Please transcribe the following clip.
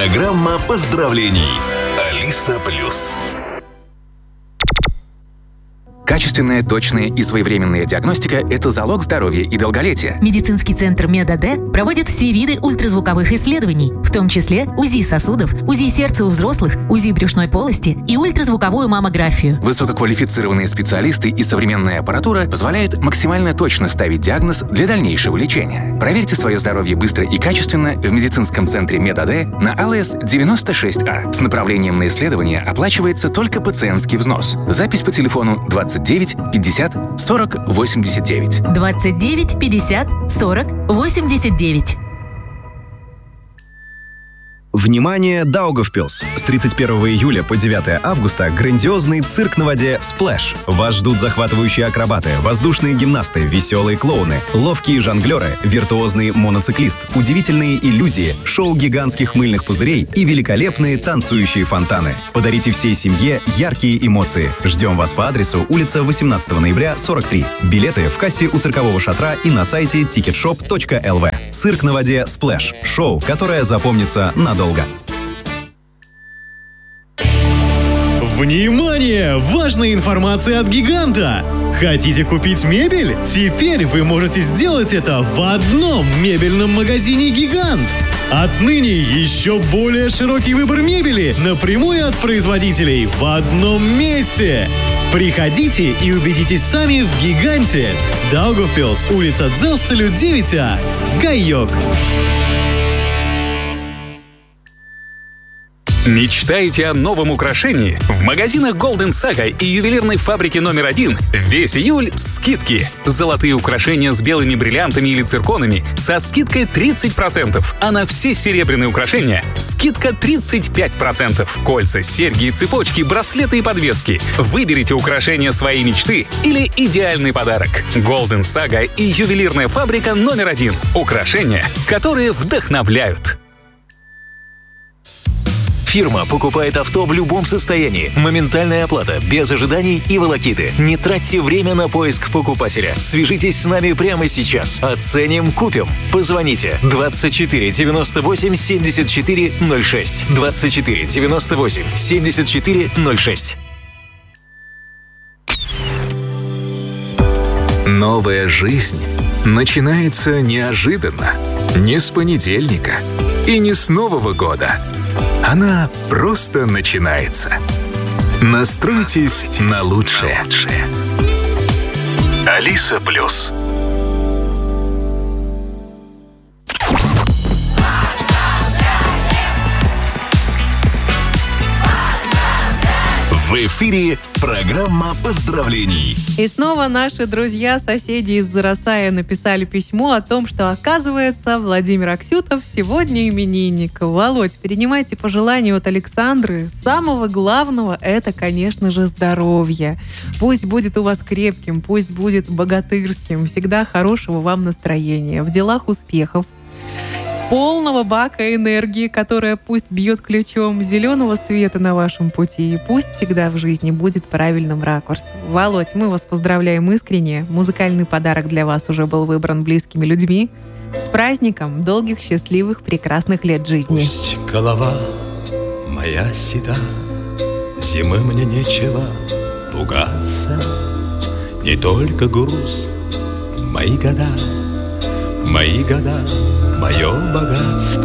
Программа поздравлений. Алиса Плюс. Качественная, точная и своевременная диагностика – это залог здоровья и долголетия. Медицинский центр МедАД проводит все виды ультразвуковых исследований, в том числе УЗИ сосудов, УЗИ сердца у взрослых, УЗИ брюшной полости и ультразвуковую маммографию. Высококвалифицированные специалисты и современная аппаратура позволяют максимально точно ставить диагноз для дальнейшего лечения. Проверьте свое здоровье быстро и качественно в медицинском центре МедАД на АЛС 96А. С направлением на исследование оплачивается только пациентский взнос. Запись по телефону 29 50 40 89. 29 50 40 89. Внимание, Даугавпилс! С 31 июля по 9 августа грандиозный цирк на воде «Сплэш». Вас ждут захватывающие акробаты, воздушные гимнасты, веселые клоуны, ловкие жонглеры, виртуозный моноциклист, удивительные иллюзии, шоу гигантских мыльных пузырей и великолепные танцующие фонтаны. Подарите всей семье яркие эмоции. Ждем вас по адресу улица 18 ноября, 43. Билеты в кассе у циркового шатра и на сайте ticketshop.lv. Цирк на воде «Сплэш». Шоу, которое запомнится надолго. Внимание! Важная информация от «Гиганта». Хотите купить мебель? Теперь вы можете сделать это в одном мебельном магазине «Гигант». Отныне еще более широкий выбор мебели напрямую от производителей в одном месте. Приходите и убедитесь сами в «Гиганте». Даугавпилс, улица Дзелстелю, 9А. Гайок. Мечтаете о новом украшении? В магазинах Golden Saga и ювелирной фабрике номер 1 весь июль скидки. Золотые украшения с белыми бриллиантами или цирконами со скидкой 30%, а на все серебряные украшения скидка 35%. Кольца, серьги и цепочки, браслеты и подвески. Выберите украшения своей мечты или идеальный подарок. Golden Saga и ювелирная фабрика номер 1. Украшения, которые вдохновляют. Фирма покупает авто в любом состоянии. Моментальная оплата, без ожиданий и волокиты. Не тратьте время на поиск покупателя. Свяжитесь с нами прямо сейчас. Оценим, купим. Позвоните 24 98 74 06. 24 98 74 06. Новая жизнь начинается неожиданно. Не с понедельника и не с Нового года. Она просто начинается. Настройтесь на лучшее. Алиса Плюс. В эфире программа поздравлений. И снова наши друзья, соседи из Заросая написали письмо о том, что, оказывается, Владимир Аксютов сегодня именинник. Володь, перенимайте пожелания от Александры. Самого главного – это, конечно же, здоровье. Пусть будет у вас крепким, пусть будет богатырским. Всегда хорошего вам настроения, в делах успехов, полного бака энергии, которая пусть бьет ключом, зеленого света на вашем пути, и пусть всегда в жизни будет правильным ракурсом. Володь, мы вас поздравляем искренне. Музыкальный подарок для вас уже был выбран близкими людьми. С праздником долгих, счастливых, прекрасных лет жизни. Пусть голова моя седа, зимы мне нечего пугаться. Не только груз, мои года, мое богатство.